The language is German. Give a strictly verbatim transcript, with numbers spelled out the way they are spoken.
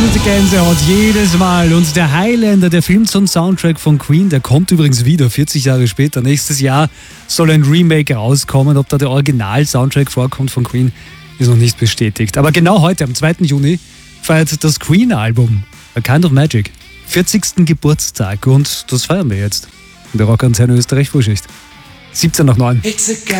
absolute Gänsehaut jedes Mal. Und der Highlander, der Film zum Soundtrack von Queen, der kommt übrigens wieder, vierzig Jahre später. Nächstes Jahr soll ein Remake rauskommen. Ob da der Original-Soundtrack vorkommt von Queen, ist noch nicht bestätigt. Aber genau heute, am zweiten Juni, feiert das Queen-Album A Kind of Magic vierzigsten Geburtstag. Und das feiern wir jetzt in der Rockantenne Österreich Frühschicht. siebzehn nach neun.